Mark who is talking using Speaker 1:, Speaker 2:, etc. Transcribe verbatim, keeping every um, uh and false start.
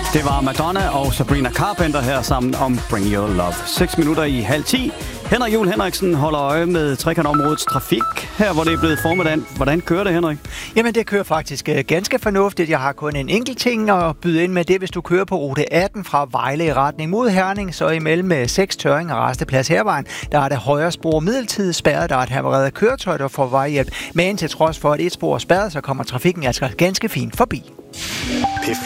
Speaker 1: Det var Madonna og Sabrina Carpenter her sammen om Bring Your Love. seks minutter i halv ti. Henrik Juhl Henriksen holder øje med trekantområdets trafik her, hvor det er blevet formiddag. Hvordan kører det, Henrik?
Speaker 2: Jamen, det kører faktisk uh, ganske fornuftigt. Jeg har kun en enkelt ting at byde ind med det, hvis du kører på rute atten fra Vejle i retning mod Herning, så imellem seks Tørring og Rasteplads Hervejen, der er det højre spor midlertidigt spærret, der er et havareret køretøj, der får vejhjælp. Men til trods for, at et spor er spærret, så kommer trafikken altså ganske fint forbi.
Speaker 3: P